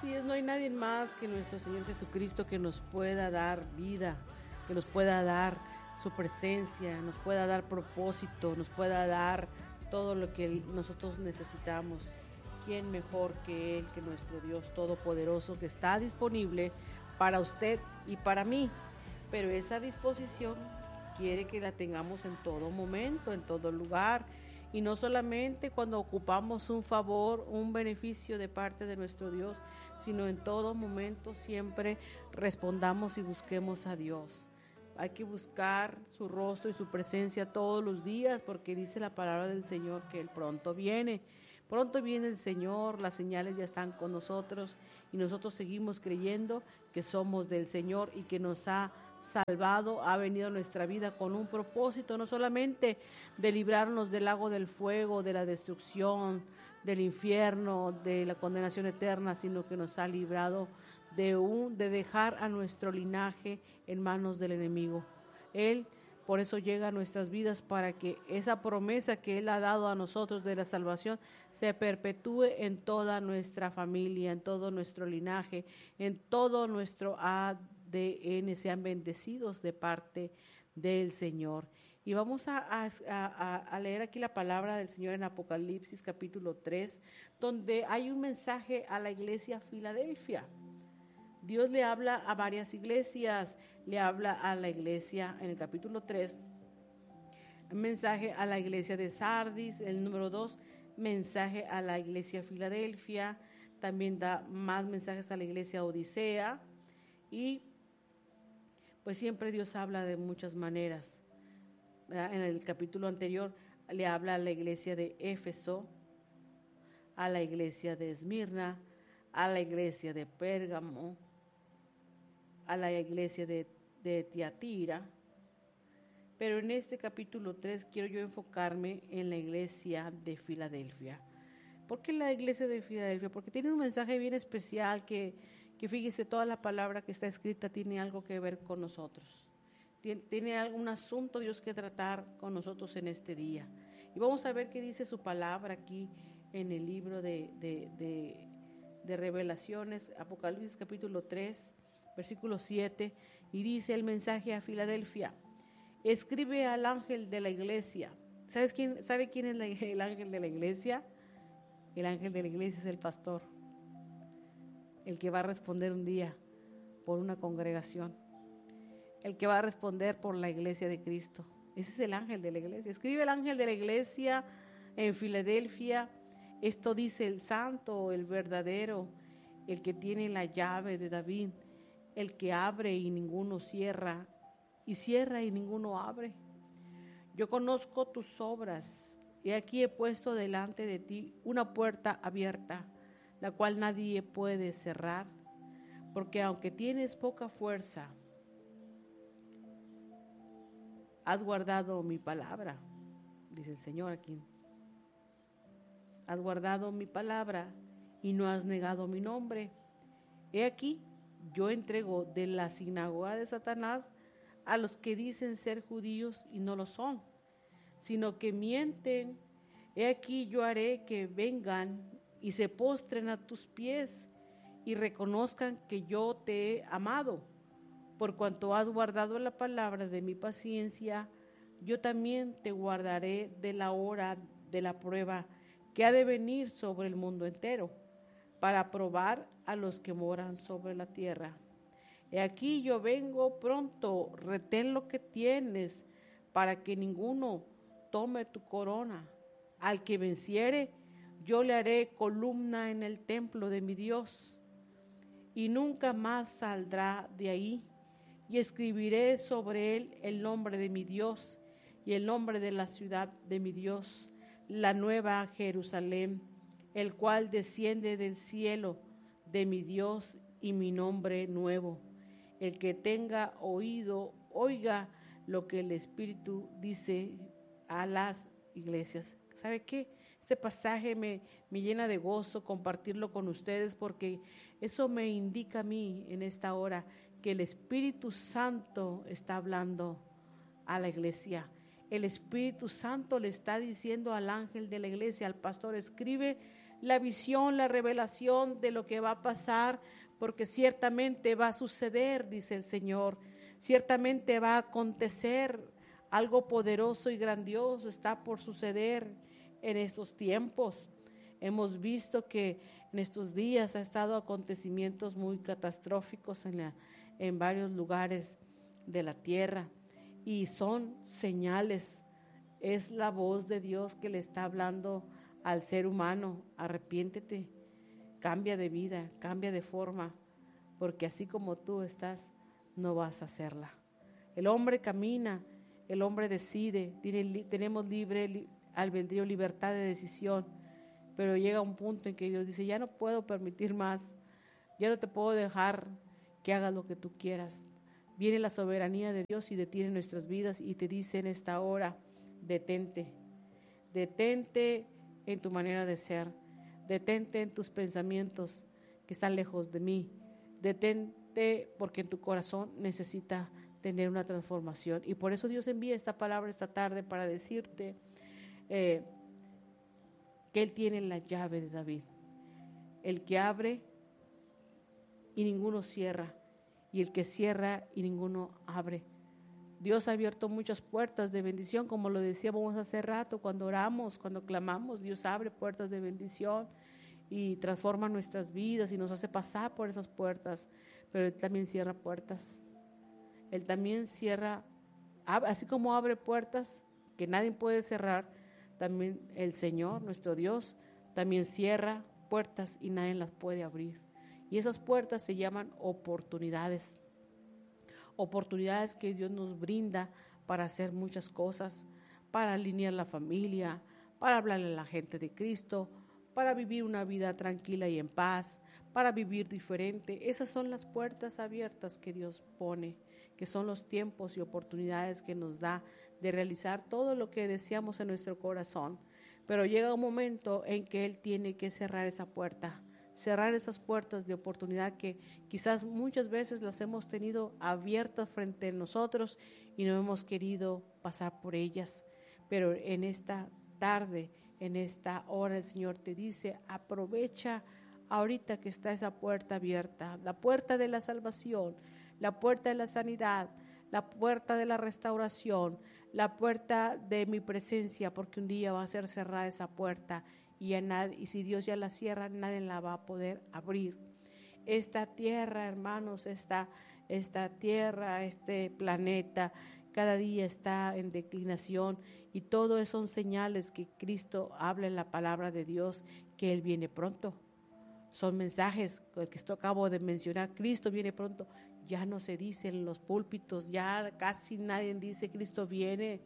Así es, no hay nadie más que nuestro Señor Jesucristo que nos pueda dar vida, que nos pueda dar su presencia, nos pueda dar propósito, nos pueda dar todo lo que nosotros necesitamos. ¿Quién mejor que Él, que nuestro Dios Todopoderoso, que está disponible para usted y para mí? Pero esa disposición quiere que la tengamos en todo momento, en todo lugar, y no solamente cuando ocupamos un favor, un beneficio de parte de nuestro Dios, sino en todo momento siempre respondamos y busquemos a Dios. Hay que buscar su rostro y su presencia todos los días, porque dice la palabra del Señor que Él pronto viene. Pronto viene el Señor, las señales ya están con nosotros y nosotros seguimos creyendo que somos del Señor y que nos ha salvado, ha venido a nuestra vida con un propósito, no solamente de librarnos del lago del fuego, de la destrucción, del infierno, de la condenación eterna, sino que nos ha librado de dejar a nuestro linaje en manos del enemigo. Él por eso llega a nuestras vidas, para que esa promesa que Él ha dado a nosotros de la salvación se perpetúe en toda nuestra familia, en todo nuestro linaje, en todo nuestro ADN, sean bendecidos de parte del Señor. Y vamos a leer aquí la palabra del Señor en Apocalipsis capítulo 3, donde hay un mensaje a la iglesia Filadelfia. Dios le habla a varias iglesias, le habla a la iglesia en el capítulo 3, un mensaje a la iglesia de Sardis, el número 2, mensaje a la iglesia Filadelfia, también da más mensajes a la iglesia Odisea, y pues siempre Dios habla de muchas maneras. En el capítulo anterior le habla a la iglesia de Éfeso, a la iglesia de Esmirna, a la iglesia de Pérgamo, a la iglesia de Tiatira, pero en este capítulo 3 quiero yo enfocarme en la iglesia de Filadelfia. ¿Por qué la iglesia de Filadelfia? Porque tiene un mensaje bien especial que fíjese, toda la palabra que está escrita tiene algo que ver con nosotros. Tiene algún asunto Dios que tratar con nosotros en este día. Y vamos a ver qué dice su palabra aquí en el libro de Revelaciones, Apocalipsis capítulo 3, versículo 7, y dice el mensaje a Filadelfia: escribe al ángel de la iglesia. ¿Sabe quién es el ángel de la iglesia? El ángel de la iglesia es el pastor, el que va a responder un día por una congregación, el que va a responder por la iglesia de Cristo. Ese es el ángel de la iglesia. Escribe el ángel de la iglesia en Filadelfia: esto dice el santo, el verdadero, el que tiene la llave de David, el que abre y ninguno cierra, y cierra y ninguno abre. Yo conozco tus obras, y aquí he puesto delante de ti una puerta abierta, la cual nadie puede cerrar, porque aunque tienes poca fuerza, has guardado mi palabra, dice el Señor aquí. Has guardado mi palabra y no has negado mi nombre. He aquí, yo entrego de la sinagoga de Satanás a los que dicen ser judíos y no lo son, sino que mienten. He aquí, yo haré que vengan y se postren a tus pies y reconozcan que yo te he amado. Por cuanto has guardado la palabra de mi paciencia, yo también te guardaré de la hora de la prueba que ha de venir sobre el mundo entero, para probar a los que moran sobre la tierra. He aquí yo vengo pronto, retén lo que tienes, para que ninguno tome tu corona. Al que venciere, yo le haré columna en el templo de mi Dios, y nunca más saldrá de ahí. Y escribiré sobre él el nombre de mi Dios y el nombre de la ciudad de mi Dios, la nueva Jerusalén, el cual desciende del cielo de mi Dios, y mi nombre nuevo. El que tenga oído, oiga lo que el Espíritu dice a las iglesias. ¿Sabe qué? Este pasaje me llena de gozo compartirlo con ustedes, porque eso me indica a mí en esta hora que el Espíritu Santo está hablando a la iglesia. El Espíritu Santo le está diciendo al ángel de la iglesia, al pastor: escribe la visión, la revelación de lo que va a pasar, porque ciertamente va a suceder, dice el Señor. Ciertamente va a acontecer algo poderoso y grandioso, está por suceder en estos tiempos. Hemos visto que en estos días ha estado acontecimientos muy catastróficos en varios lugares de la tierra, y son señales. Es la voz de Dios que le está hablando al ser humano: arrepiéntete, cambia de vida, cambia de forma, porque así como tú estás, no vas a hacerla. El hombre camina, el hombre decide, tenemos libre albedrío, libertad de decisión, pero llega un punto en que Dios dice: ya no puedo permitir más, ya no te puedo dejar que hagas lo que tú quieras. Viene la soberanía de Dios y detiene nuestras vidas y te dice en esta hora: detente, detente en tu manera de ser, detente en tus pensamientos que están lejos de mí, detente porque en tu corazón necesita tener una transformación. Y por eso Dios envía esta palabra esta tarde para decirte que Él tiene la llave de David, el que abre y ninguno cierra, y el que cierra y ninguno abre. Dios ha abierto muchas puertas de bendición, como lo decíamos hace rato, cuando oramos, cuando clamamos. Dios abre puertas de bendición y transforma nuestras vidas y nos hace pasar por esas puertas, pero Él también cierra puertas. Él también cierra, así como abre puertas que nadie puede cerrar, también el Señor, nuestro Dios, también cierra puertas y nadie las puede abrir. Y esas puertas se llaman oportunidades. Oportunidades que Dios nos brinda para hacer muchas cosas, para alinear la familia, para hablarle a la gente de Cristo, para vivir una vida tranquila y en paz, para vivir diferente. Esas son las puertas abiertas que Dios pone, que son los tiempos y oportunidades que nos da de realizar todo lo que deseamos en nuestro corazón. Pero llega un momento en que Él tiene que cerrar esa puerta, cerrar esas puertas de oportunidad que quizás muchas veces las hemos tenido abiertas frente a nosotros y no hemos querido pasar por ellas. Pero en esta tarde, en esta hora, el Señor te dice: aprovecha ahorita que está esa puerta abierta, la puerta de la salvación, la puerta de la sanidad, la puerta de la restauración, la puerta de mi presencia, porque un día va a ser cerrada esa puerta. Y si Dios ya la cierra, nadie la va a poder abrir. Esta tierra, hermanos, esta tierra, este planeta, cada día está en declinación, y todo eso son señales que Cristo habla en la palabra de Dios, que Él viene pronto. Son mensajes que esto acabo de mencionar: Cristo viene pronto. Ya no se dice en los púlpitos, ya casi nadie dice Cristo viene.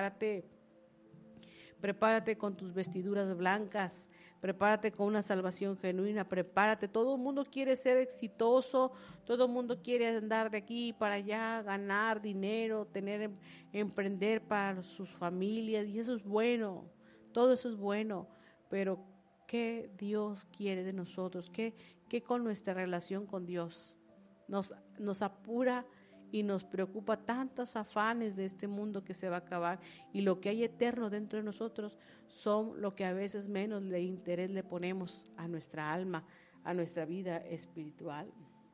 Prepárate con tus vestiduras blancas, prepárate con una salvación genuina, prepárate. Todo el mundo quiere ser exitoso, todo el mundo quiere andar de aquí para allá, ganar dinero, emprender para sus familias, y eso es bueno, todo eso es bueno, pero ¿qué Dios quiere de nosotros? ¿Qué con nuestra relación con Dios? Nos apura y nos preocupa tantos afanes de este mundo que se va a acabar, y lo que hay eterno dentro de nosotros son lo que a veces menos interés le ponemos a nuestra alma, a nuestra vida espiritual.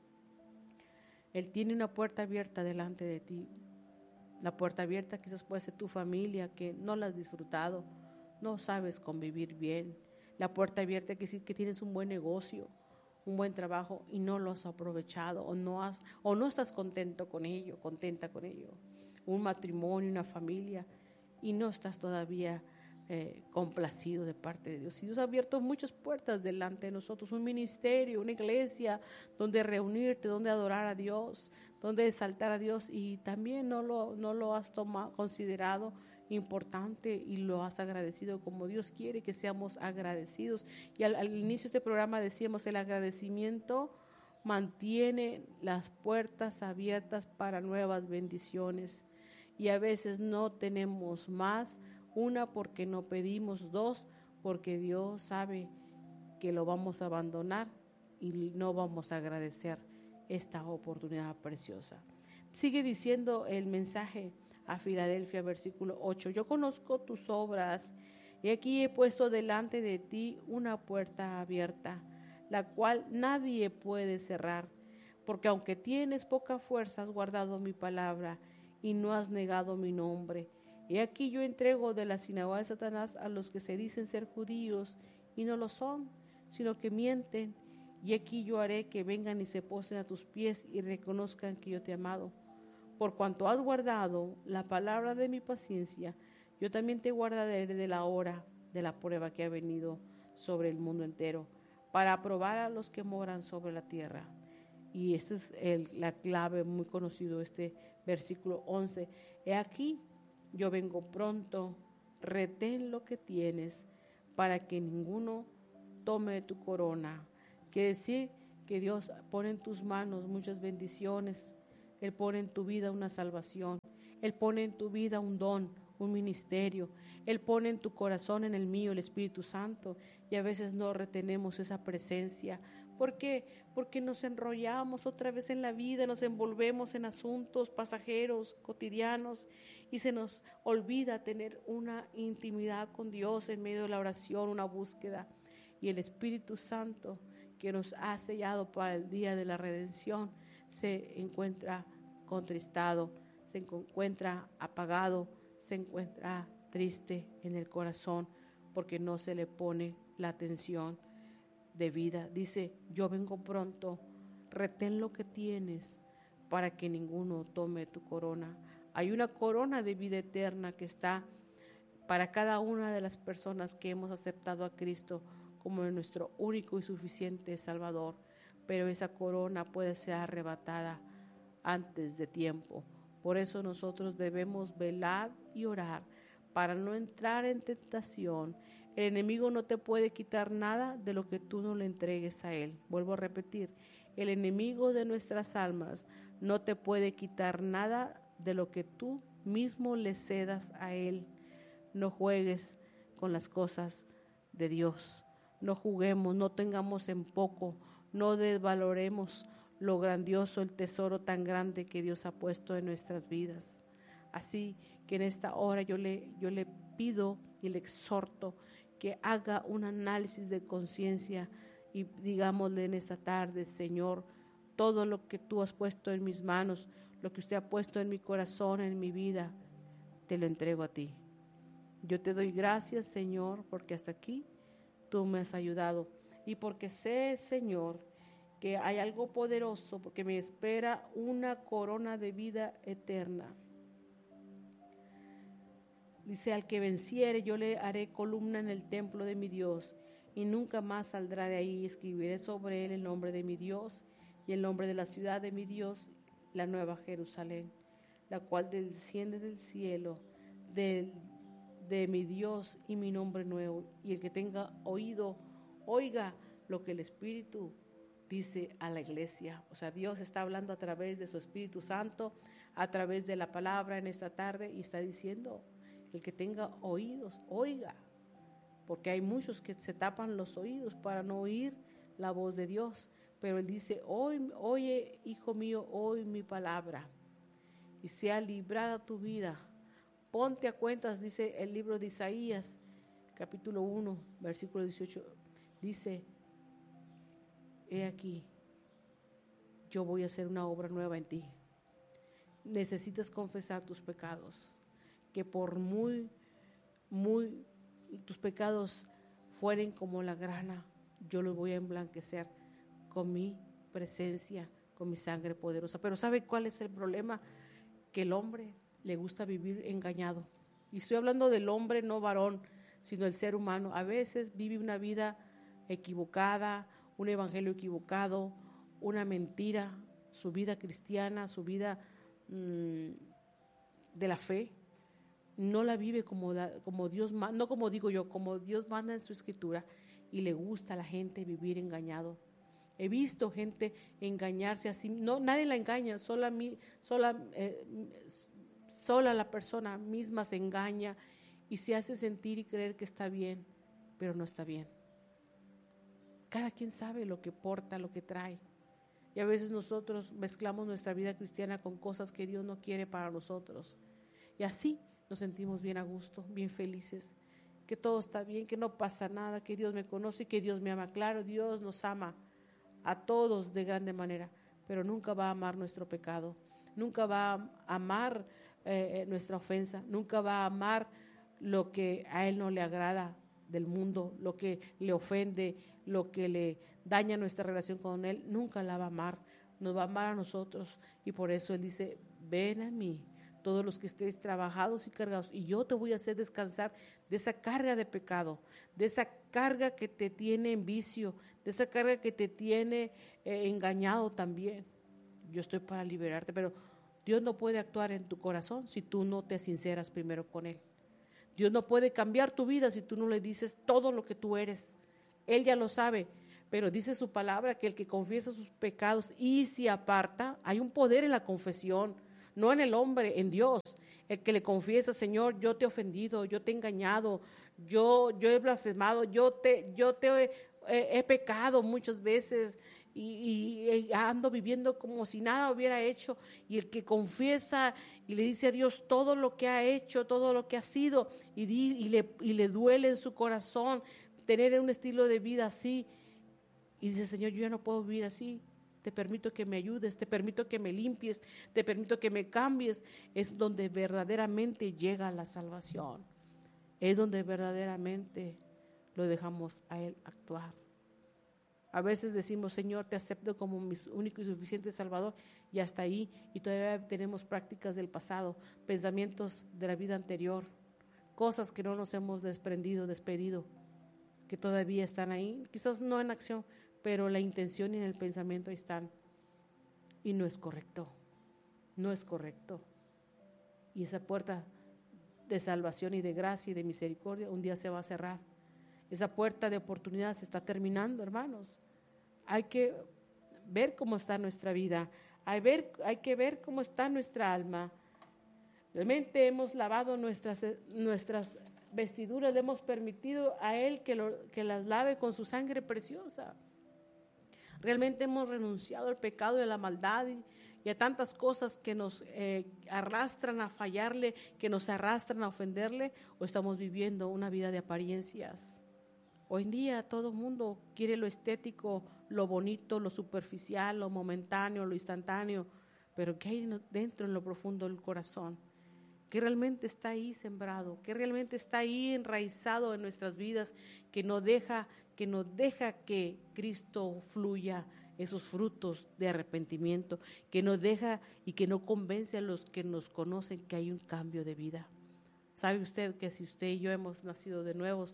Él tiene una puerta abierta delante de ti. La puerta abierta quizás puede ser tu familia, que no la has disfrutado, no sabes convivir bien. La puerta abierta quiere decir que tienes un buen negocio, un buen trabajo, y no lo has aprovechado, o no estás contento con ello, contenta con ello. Un matrimonio, una familia, y no estás todavía complacido de parte de Dios. Y Dios ha abierto muchas puertas delante de nosotros: un ministerio, una iglesia donde reunirte, donde adorar a Dios, donde exaltar a Dios, y también no lo has considerado importante y lo has agradecido como Dios quiere que seamos agradecidos. Y al inicio de este programa decíamos: el agradecimiento mantiene las puertas abiertas para nuevas bendiciones. Y a veces no tenemos más: una, porque no pedimos; dos, porque Dios sabe que lo vamos a abandonar y no vamos a agradecer esta oportunidad preciosa. Sigue diciendo el mensaje a Filadelfia, versículo 8: yo conozco tus obras Y aquí he puesto delante de ti una puerta abierta, la cual nadie puede cerrar, porque aunque tienes poca fuerza, has guardado mi palabra y no has negado mi nombre. Y aquí yo entrego de la sinagoga de Satanás a los que se dicen ser judíos y no lo son, sino que mienten. Y aquí yo haré que vengan y se postren a tus pies y reconozcan que yo te he amado. Por cuanto has guardado la palabra de mi paciencia, yo también te guardaré de la hora de la prueba que ha venido sobre el mundo entero, para probar a los que moran sobre la tierra. Y esta es la clave, muy conocido este versículo 11. He aquí, yo vengo pronto, retén lo que tienes, para que ninguno tome tu corona. Quiere decir que Dios pone en tus manos muchas bendiciones. Él pone en tu vida una salvación. Él pone en tu vida un don, un ministerio. Él pone en tu corazón, en el mío, el Espíritu Santo. Y a veces no retenemos esa presencia. ¿Por qué? Porque nos enrollamos otra vez en la vida, nos envolvemos en asuntos pasajeros, cotidianos, y se nos olvida tener una intimidad con Dios en medio de la oración, una búsqueda. Y el Espíritu Santo, que nos ha sellado para el día de la redención, se encuentra contristado, se encuentra apagado, se encuentra triste en el corazón, porque no se le pone la atención de vida. Dice, yo vengo pronto, retén lo que tienes para que ninguno tome tu corona. Hay una corona de vida eterna que está para cada una de las personas que hemos aceptado a Cristo como nuestro único y suficiente Salvador, pero esa corona puede ser arrebatada antes de tiempo. Por eso nosotros debemos velar y orar para no entrar en tentación. El enemigo no te puede quitar nada de lo que tú no le entregues a él. Vuelvo a repetir, el enemigo de nuestras almas no te puede quitar nada de lo que tú mismo le cedas a él. No juegues con las cosas de Dios. No juguemos, no tengamos en poco, no desvaloremos lo grandioso, el tesoro tan grande que Dios ha puesto en nuestras vidas. Así que en esta hora yo le pido y le exhorto que haga un análisis de conciencia y digámosle en esta tarde, Señor, todo lo que tú has puesto en mis manos, lo que usted ha puesto en mi corazón, en mi vida, te lo entrego a ti. Yo te doy gracias, Señor, porque hasta aquí tú me has ayudado y porque sé, Señor, que hay algo poderoso, porque me espera una corona de vida eterna. Dice, al que venciere yo le haré columna en el templo de mi Dios y nunca más saldrá de ahí. Escribiré sobre él el nombre de mi Dios y el nombre de la ciudad de mi Dios, la nueva Jerusalén, la cual desciende del cielo de mi Dios y mi nombre nuevo. Y el que tenga oído, oiga lo que el Espíritu dice a la iglesia. O sea, Dios está hablando a través de su Espíritu Santo, a través de la palabra en esta tarde, y está diciendo, el que tenga oídos, oiga, porque hay muchos que se tapan los oídos para no oír la voz de Dios, pero Él dice, oye, hijo mío, oye mi palabra, y sea librada tu vida. Ponte a cuentas, dice el libro de Isaías, capítulo 1, versículo 18, dice, he aquí, yo voy a hacer una obra nueva en ti. Necesitas confesar tus pecados, que por muy tus pecados fueren como la grana, yo los voy a emblanquecer con mi presencia, con mi sangre poderosa. Pero ¿sabe cuál es el problema? Que el hombre le gusta vivir engañado. Y estoy hablando del hombre, no varón, sino el ser humano. A veces vive una vida equivocada, un evangelio equivocado, una mentira, su vida cristiana, su vida de la fe, no la vive como Dios manda, no como digo yo, como Dios manda en su escritura, y le gusta a la gente vivir engañado. He visto gente engañarse así, no, nadie la engaña, sola la persona misma se engaña y se hace sentir y creer que está bien, pero no está bien. Cada quien sabe lo que porta, lo que trae. Y a veces nosotros mezclamos nuestra vida cristiana con cosas que Dios no quiere para nosotros. Y así nos sentimos bien a gusto, bien felices. que todo está bien, que no pasa nada, que Dios me conoce y que Dios me ama. Claro, Dios nos ama a todos de grande manera, pero nunca va a amar nuestro pecado, nunca va a amar nuestra ofensa, nunca va a amar lo que a Él no le agrada del mundo, lo que le ofende, lo que le daña nuestra relación con Él, nunca la va a amar, nos va a amar a nosotros. Y por eso Él dice, ven a mí, todos los que estéis trabajados y cargados, y yo te voy a hacer descansar de esa carga de pecado, de esa carga que te tiene en vicio, de esa carga que te tiene engañado también. Yo estoy para liberarte, pero Dios no puede actuar en tu corazón si tú no te sinceras primero con Él. Dios no puede cambiar tu vida si tú no le dices todo lo que tú eres. Él ya lo sabe, pero dice su palabra que el que confiesa sus pecados y se aparta, hay un poder en la confesión, no en el hombre, en Dios. El que le confiesa, Señor, yo te he ofendido, yo te he engañado, yo he blasfemado, yo te he pecado muchas veces y ando viviendo como si nada hubiera hecho. Y el que confiesa y le dice a Dios todo lo que ha hecho, todo lo que ha sido, y le duele en su corazón tener un estilo de vida así, y dice, Señor, yo ya no puedo vivir así, te permito que me ayudes, te permito que me limpies, te permito que me cambies, es donde verdaderamente llega la salvación, es donde verdaderamente lo dejamos a Él actuar. A veces decimos, Señor, te acepto como mi único y suficiente Salvador, y hasta ahí, y todavía tenemos prácticas del pasado, pensamientos de la vida anterior, cosas que no nos hemos despedido, que todavía están ahí, quizás no en acción, pero la intención y en el pensamiento ahí están, y no es correcto, no es correcto. Y esa puerta de salvación y de gracia y de misericordia un día se va a cerrar. Esa puerta de oportunidad se está terminando, hermanos. Hay que ver cómo está nuestra vida, hay que ver cómo está nuestra alma. Realmente hemos lavado nuestras vestiduras, le hemos permitido a Él que las lave con su sangre preciosa. Realmente hemos renunciado al pecado y a la maldad y a tantas cosas que nos arrastran a fallarle, que nos arrastran a ofenderle, o estamos viviendo una vida de apariencias. Hoy en día todo el mundo quiere lo estético, lo bonito, lo superficial, lo momentáneo, lo instantáneo, pero ¿qué hay dentro en lo profundo del corazón? ¿Qué realmente está ahí sembrado? ¿Qué realmente está ahí enraizado en nuestras vidas que no deja que Cristo fluya esos frutos de arrepentimiento, que no deja y que no convence a los que nos conocen que hay un cambio de vida? ¿Sabe usted que si usted y yo hemos nacido de nuevos,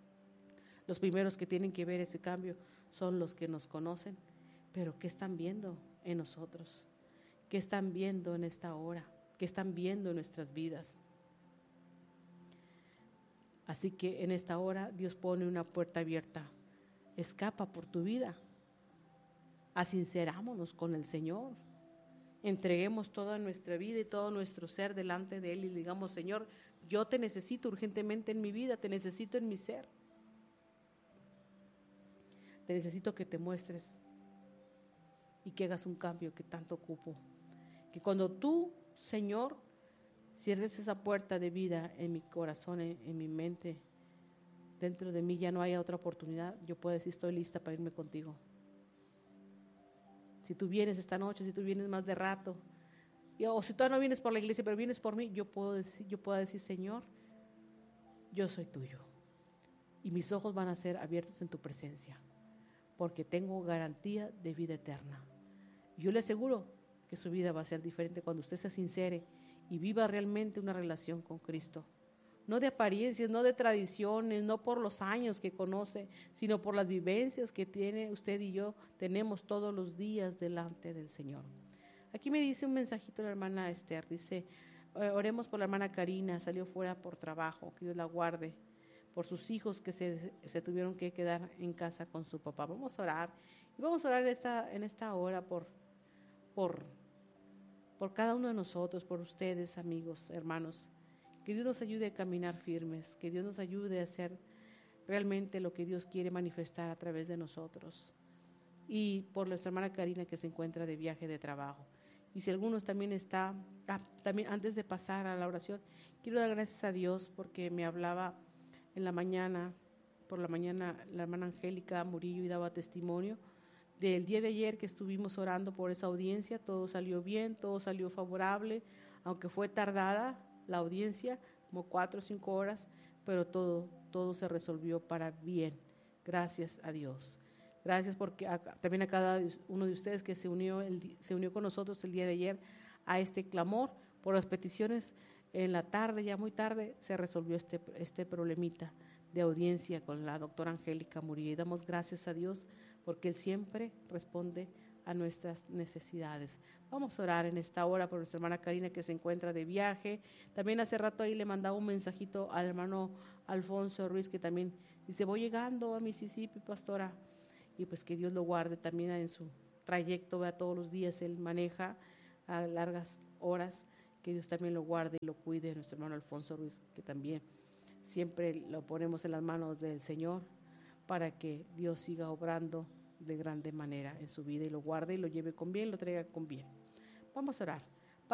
los primeros que tienen que ver ese cambio son los que nos conocen? Pero ¿qué están viendo en nosotros? ¿Qué están viendo en esta hora? ¿Qué están viendo en nuestras vidas? Así que en esta hora Dios pone una puerta abierta. Escapa por tu vida. Asincerámonos con el Señor. Entreguemos toda nuestra vida y todo nuestro ser delante de Él y digamos, Señor, yo te necesito urgentemente en mi vida, te necesito en mi ser. Te necesito que te muestres y que hagas un cambio que tanto ocupo. Que cuando tú, Señor, cierres esa puerta de vida en mi corazón, en mi mente, dentro de mí ya no haya otra oportunidad, yo puedo decir, estoy lista para irme contigo. Si tú vienes esta noche, si tú vienes más de rato, o si tú no vienes por la iglesia, pero vienes por mí, yo puedo decir, Señor, yo soy tuyo. Y mis ojos van a ser abiertos en tu presencia, porque tengo garantía de vida eterna. Yo le aseguro que su vida va a ser diferente cuando usted se sincere y viva realmente una relación con Cristo. No de apariencias, no de tradiciones, no por los años que conoce, sino por las vivencias que tiene usted y yo, tenemos todos los días delante del Señor. Aquí me dice un mensajito la hermana Esther, dice, oremos por la hermana Karina, salió fuera por trabajo, que Dios la guarde, por sus hijos que se tuvieron que quedar en casa con su papá. Vamos a orar, y vamos a orar en esta hora por cada uno de nosotros, por ustedes, amigos, hermanos. Que Dios nos ayude a caminar firmes, que Dios nos ayude a hacer realmente lo que Dios quiere manifestar a través de nosotros. Y por nuestra hermana Karina que se encuentra de viaje de trabajo. Y si algunos también también antes de pasar a la oración, quiero dar gracias a Dios porque me hablaba por la mañana, la hermana Angélica Murillo y daba testimonio del día de ayer que estuvimos orando por esa audiencia. Todo salió bien, todo salió favorable, aunque fue tardada la audiencia, como 4 o 5 horas, pero todo se resolvió para bien. Gracias a Dios. Gracias porque también a cada uno de ustedes que se unió con nosotros el día de ayer a este clamor por las peticiones. En la tarde, ya muy tarde, se resolvió este problemita de audiencia con la doctora Angélica Murillo. Y damos gracias a Dios porque Él siempre responde a nuestras necesidades. Vamos a orar en esta hora por nuestra hermana Karina, que se encuentra de viaje. También hace rato ahí le mandaba un mensajito al hermano Alfonso Ruiz, que también dice: voy llegando a Mississippi, pastora. Y pues que Dios lo guarde también en su trayecto, vea, todos los días él maneja a largas horas. Que Dios también lo guarde y lo cuide, nuestro hermano Alfonso Ruiz, que también siempre lo ponemos en las manos del Señor para que Dios siga obrando de grande manera en su vida y lo guarde y lo lleve con bien, lo traiga con bien. Vamos a orar.